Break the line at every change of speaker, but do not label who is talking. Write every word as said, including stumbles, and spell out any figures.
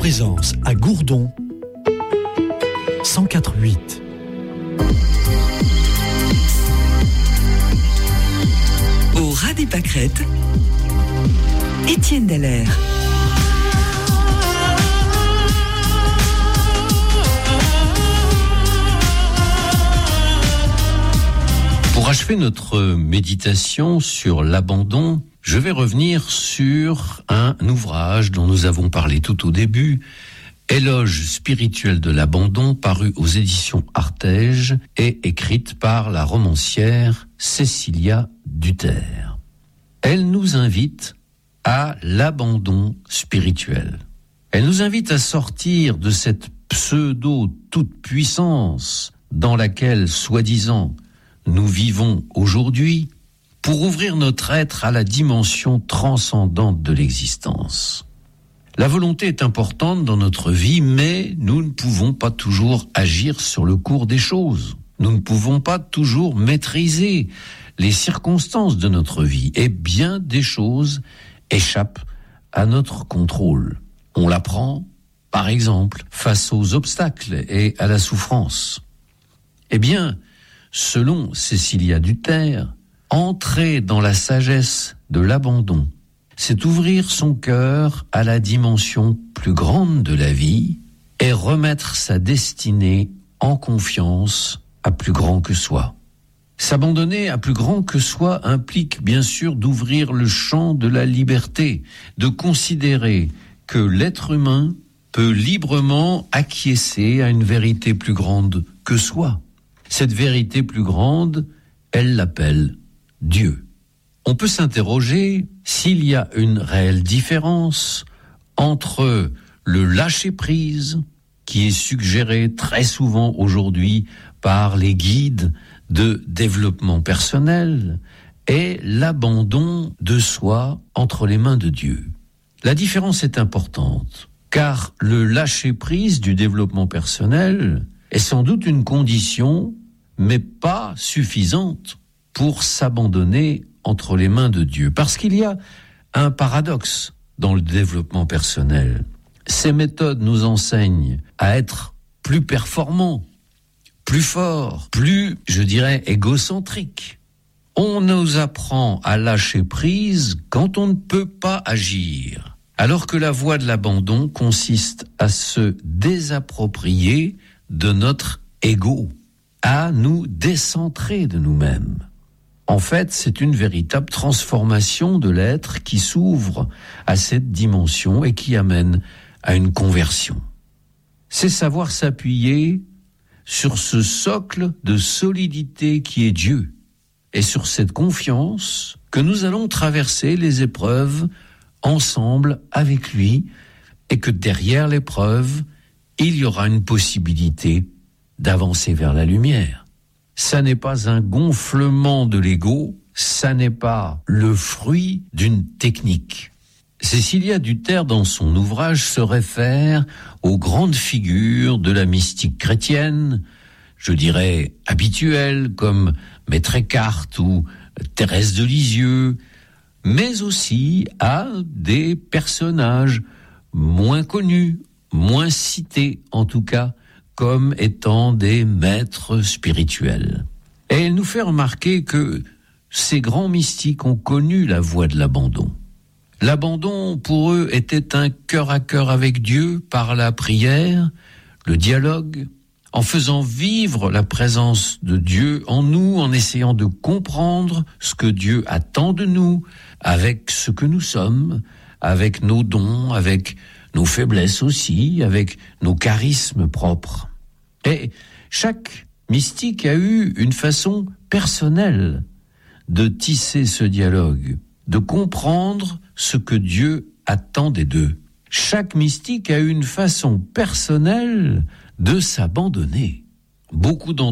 présence à Gourdon, cent quatre virgule huit.
Au ras des pâquerettes, Étienne Dallaire.
Pour achever notre méditation sur l'abandon, je vais revenir sur un ouvrage dont nous avons parlé tout au début, Éloge spirituel de l'abandon, paru aux éditions Artege et écrite par la romancière Cécilia Duterre. Elle nous invite à l'abandon spirituel. Elle nous invite à sortir de cette pseudo-toute-puissance dans laquelle, soi-disant, nous vivons aujourd'hui, pour ouvrir notre être à la dimension transcendante de l'existence. La volonté est importante dans notre vie, mais nous ne pouvons pas toujours agir sur le cours des choses. Nous ne pouvons pas toujours maîtriser les circonstances de notre vie, et bien des choses échappent à notre contrôle. On l'apprend, par exemple, face aux obstacles et à la souffrance. Eh bien, selon Cécilia Duterre, entrer dans la sagesse de l'abandon, c'est ouvrir son cœur à la dimension plus grande de la vie et remettre sa destinée en confiance à plus grand que soi. S'abandonner à plus grand que soi implique bien sûr d'ouvrir le champ de la liberté, de considérer que l'être humain peut librement acquiescer à une vérité plus grande que soi. Cette vérité plus grande, elle l'appelle Dieu. On peut s'interroger s'il y a une réelle différence entre le lâcher-prise, qui est suggéré très souvent aujourd'hui par les guides de développement personnel, et l'abandon de soi entre les mains de Dieu. La différence est importante, car le lâcher-prise du développement personnel est sans doute une condition, mais pas suffisante pour s'abandonner entre les mains de Dieu. Parce qu'il y a un paradoxe dans le développement personnel. Ces méthodes nous enseignent à être plus performants, plus forts, plus, je dirais, égocentriques. On nous apprend à lâcher prise quand on ne peut pas agir, alors que la voie de l'abandon consiste à se désapproprier de notre ego, à nous décentrer de nous-mêmes. En fait, c'est une véritable transformation de l'être qui s'ouvre à cette dimension et qui amène à une conversion. C'est savoir s'appuyer sur ce socle de solidité qui est Dieu, et sur cette confiance que nous allons traverser les épreuves ensemble avec lui, et que derrière l'épreuve, il y aura une possibilité d'avancer vers la lumière. Ça n'est pas un gonflement de l'ego, ça n'est pas le fruit d'une technique. Cécilia Duterre, dans son ouvrage, se réfère aux grandes figures de la mystique chrétienne, je dirais habituelles, comme Maître Eckhart ou Thérèse de Lisieux, mais aussi à des personnages moins connus, moins cités en tout cas, comme étant des maîtres spirituels. Et elle nous fait remarquer que ces grands mystiques ont connu la voie de l'abandon. L'abandon, pour eux, était un cœur à cœur avec Dieu par la prière, le dialogue, en faisant vivre la présence de Dieu en nous, en essayant de comprendre ce que Dieu attend de nous, avec ce que nous sommes, avec nos dons, avec nos faiblesses aussi, avec nos charismes propres. Et chaque mystique a eu une façon personnelle de tisser ce dialogue, de comprendre ce que Dieu attend des deux. Chaque mystique a eu une façon personnelle de s'abandonner. Beaucoup d'entre